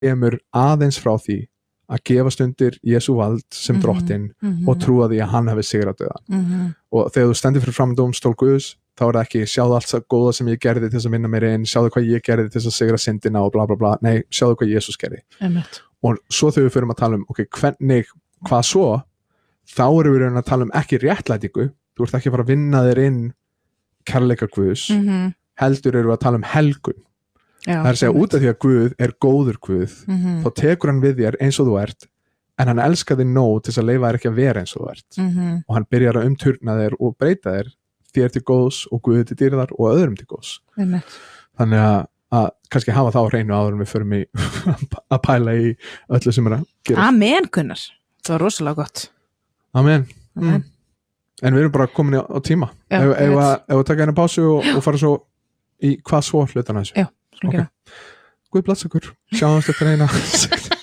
kemur aðeins frá því að gefast undir Jesú vald sem drottinn og trúa því að hann hafi sigrað dauðann. Og þegar þú stendur fyrir fram dómstól Guðs, þá það ekki sjáðu allt það góða sem ég gerði til þess að vinna mér inn, sjáðu hvað ég gerði til þess að sigra syndina og bla bla bla, nei, sjáðu hvað Jesús gerði. Og svo þegar við förum að tala ok, hvað svo, þá erum við að tala ekki réttlætingu, þú ert ekki að fara að vinna þér inn kærleika Guðs, heldur erum við að tala helgun. Það að segja út af því að Guð góður Guð, þá tekur hann við þér eins og þú ert, en hann elskar þig nóg til þess að leyfa þér ekki að vera eins og þú ert. Og hann byrjar að umturna þér og breyta þér til góðs og Guð til dýrðar og öðrum til góðs. Þannig að kannski hafa það á hreinu áður en við förum í að pæla í öllu sem að gera. Amen, Gunnar. Það var rosalega gott. Amen. En við erum bara komin á tíma. Ef við taka eina pásu og fara svo í hvað svo hlutan þessu. Já, svona gera. Guð blessa ykkur. Sjáumst eftir eina